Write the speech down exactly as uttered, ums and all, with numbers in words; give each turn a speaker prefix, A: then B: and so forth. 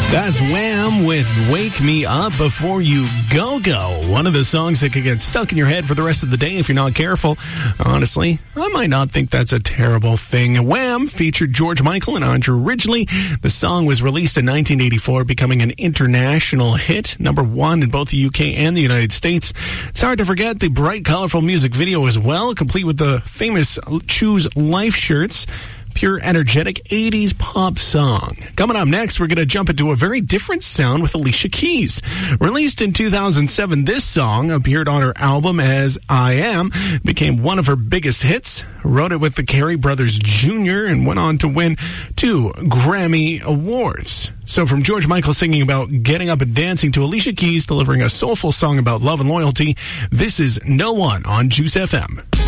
A: That's Wham with Wake Me Up Before You Go Go. One of the songs that could get stuck in your head for the rest of the day if you're not careful. Honestly, I might not think that's a terrible thing. Wham featured George Michael and Andrew Ridgeley. The song was released in nineteen eighty-four, becoming an international hit, number one in both the U K and the United States. It's hard to forget the bright, colorful music video as well, complete with the famous Choose Life shirts. Pure, energetic eighties pop song. Coming up next, we're going to jump into a very different sound with Alicia Keys. Released in two thousand seven, this song appeared on her album As I Am, became one of her biggest hits, wrote it with the Carey Brothers Junior, and went on to win two Grammy Awards. So from George Michael singing about getting up and dancing to Alicia Keys delivering a soulful song about love and loyalty, this is No One on Juice F M.